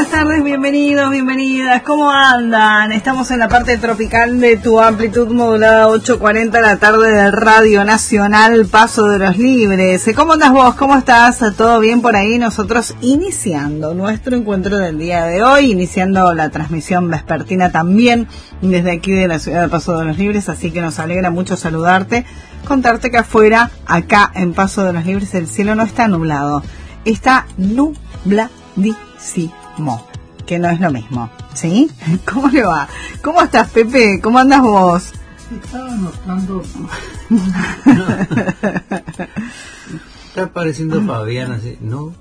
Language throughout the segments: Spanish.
buenas tardes, bienvenidos, bienvenidas, ¿cómo andan? Estamos en la parte tropical de tu amplitud modulada 8:40 de la tarde de Radio Nacional Paso de los Libres. ¿Cómo andas vos? ¿Cómo estás? ¿Todo bien por ahí? Nosotros iniciando nuestro encuentro del día de hoy, iniciando la transmisión vespertina también desde aquí de la ciudad de Paso de los Libres, así que nos alegra mucho saludarte, contarte que afuera, acá en Paso de los Libres, el cielo no está nublado, está nubladísimo, que no es lo mismo, ¿sí? ¿Cómo le va? ¿Cómo estás, Pepe? ¿Cómo andas vos? Estaba notando. Está pareciendo Fabián así,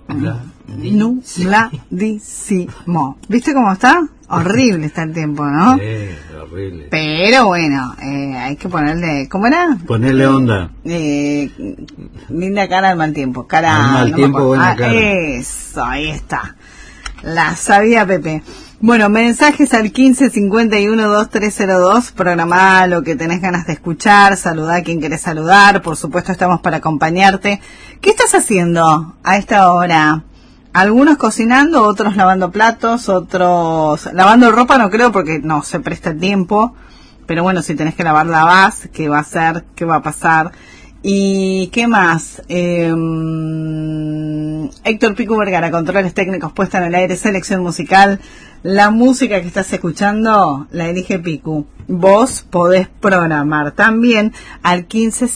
nubladísimo. ¿Viste cómo está? Horrible está el tiempo, ¿no? Sí, horrible. Pero bueno, hay que ponerle, ¿cómo era? Ponerle onda. Linda cara al mal tiempo. Cara al mal tiempo, buena cara. Eso, ahí está. La sabía Pepe. Bueno, mensajes al 1551-2302, programá lo que tenés ganas de escuchar, saludá a quien querés saludar, por supuesto estamos para acompañarte. ¿Qué estás haciendo a esta hora? Algunos cocinando, otros lavando platos, otros lavando ropa, no creo porque no se presta el tiempo, pero bueno, si tenés que lavar, lavás, ¿qué va a hacer? ¿Qué va a pasar? ¿Y qué más? Héctor Pico Vergara, controles técnicos, puesta en el aire, selección musical. La música que estás escuchando la elige Picu. Vos podés programar también al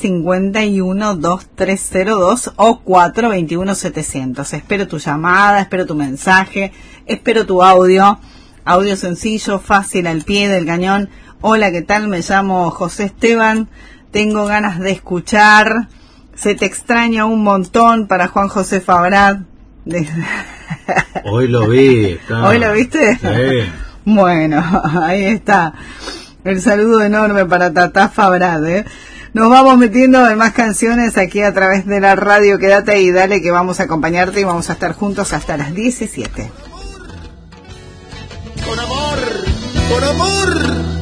1551-2302 o 421-700. Espero tu llamada, espero tu mensaje, espero tu audio. Audio sencillo, fácil, al pie del cañón. Hola, ¿qué tal? Me llamo José Esteban. Tengo ganas de escuchar. Se te extraña un montón para Juan José Fabrat. Hoy lo vi. ¿Hoy lo viste? Sí. Bueno, ahí está. El saludo enorme para Tatá Fabrat, ¿eh? Nos vamos metiendo en más canciones aquí a través de la radio. Quédate ahí, dale que vamos a acompañarte y vamos a estar juntos hasta las 17. Con amor, con amor.